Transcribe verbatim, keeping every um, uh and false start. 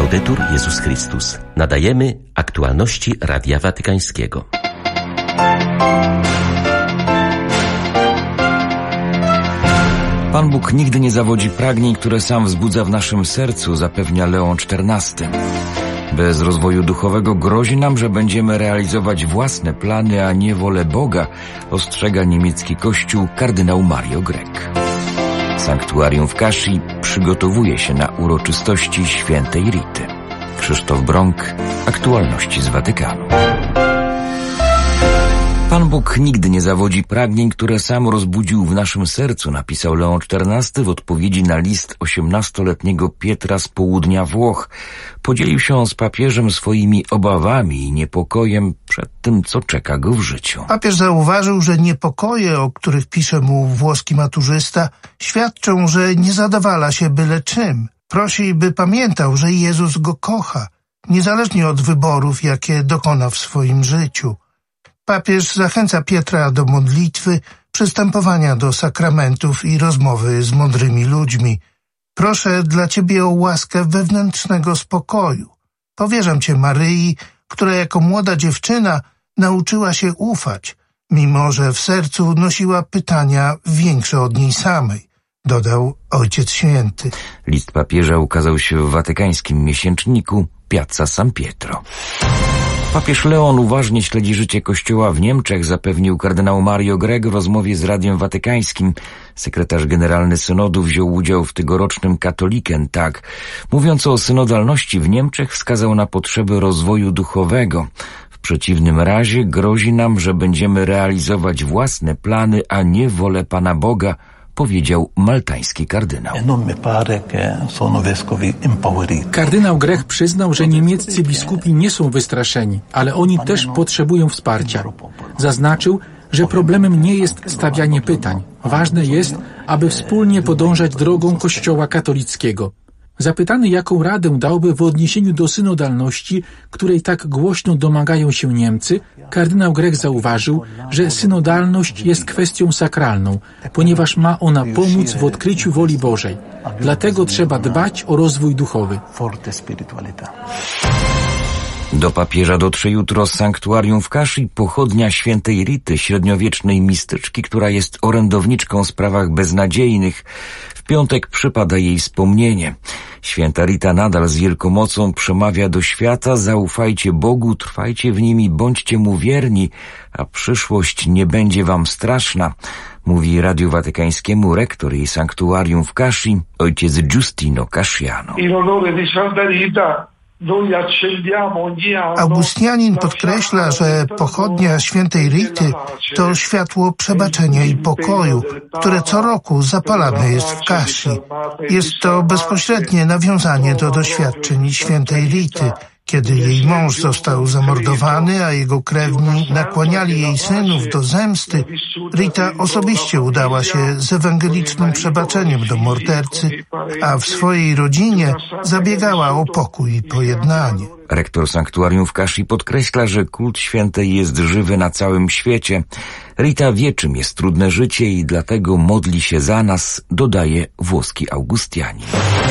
Laudetur Jezus Chrystus. Nadajemy aktualności Radia Watykańskiego. Pan Bóg nigdy nie zawodzi pragnień, które sam wzbudza w naszym sercu, zapewnia Leon czternasty. Bez rozwoju duchowego grozi nam, że będziemy realizować własne plany, a nie wolę Boga, ostrzega niemiecki kościół kardynał Mario Grech. Sanktuarium w Kaszi przygotowuje się na uroczystości świętej Rity. Krzysztof Brąk, aktualności z Watykanu. Pan Bóg nigdy nie zawodzi pragnień, które sam rozbudził w naszym sercu, napisał Leon czternasty w odpowiedzi na list osiemnastoletniego Pietra z południa Włoch. Podzielił się on z papieżem swoimi obawami i niepokojem przed tym, co czeka go w życiu. Papież zauważył, że niepokoje, o których pisze mu włoski maturzysta, świadczą, że nie zadowala się byle czym. Prosi, by pamiętał, że Jezus go kocha, niezależnie od wyborów, jakie dokona w swoim życiu. Papież zachęca Pietra do modlitwy, przystępowania do sakramentów i rozmowy z mądrymi ludźmi. Proszę dla Ciebie o łaskę wewnętrznego spokoju. Powierzam Cię Maryi, która jako młoda dziewczyna nauczyła się ufać, mimo że w sercu nosiła pytania większe od niej samej, dodał Ojciec Święty. List papieża ukazał się w watykańskim miesięczniku Piazza San Pietro. Papież Leon uważnie śledzi życie Kościoła w Niemczech, zapewnił kardynał Mario Grech w rozmowie z Radiem Watykańskim. Sekretarz generalny synodu wziął udział w tegorocznym Katholiken Tag. Mówiąc o synodalności w Niemczech, wskazał na potrzeby rozwoju duchowego. W przeciwnym razie grozi nam, że będziemy realizować własne plany, a nie wolę Pana Boga, powiedział maltański kardynał. Kardynał Grech przyznał, że niemieccy biskupi nie są wystraszeni, ale oni też potrzebują wsparcia. Zaznaczył, że problemem nie jest stawianie pytań. Ważne jest, aby wspólnie podążać drogą Kościoła katolickiego. Zapytany, jaką radę dałby w odniesieniu do synodalności, której tak głośno domagają się Niemcy, kardynał Grech zauważył, że synodalność jest kwestią sakralną, ponieważ ma ona pomóc w odkryciu woli Bożej. Dlatego trzeba dbać o rozwój duchowy. Do papieża dotrze jutro z sanktuarium w Kashi pochodnia świętej Rity, średniowiecznej mistyczki, która jest orędowniczką w sprawach beznadziejnych. W piątek przypada jej wspomnienie. Święta Rita nadal z wielką mocą przemawia do świata: zaufajcie Bogu, trwajcie w Nim i bądźcie Mu wierni, a przyszłość nie będzie wam straszna, mówi Radiu Watykańskiemu rektor jej sanktuarium w Kashi, ojciec Giustino Casciano. Augustianin podkreśla, że pochodnia świętej Rity to światło przebaczenia i pokoju, które co roku zapalane jest w Kashi. Jest to bezpośrednie nawiązanie do doświadczeń świętej Rity, kiedy jej mąż został zamordowany, a jego krewni nakłaniali jej synów do zemsty. Rita osobiście udała się z ewangelicznym przebaczeniem do mordercy, a w swojej rodzinie zabiegała o pokój i pojednanie. Rektor sanktuarium w Kashi podkreśla, że kult świętej jest żywy na całym świecie. Rita wie, czym jest trudne życie i dlatego modli się za nas, dodaje włoski Augustianin.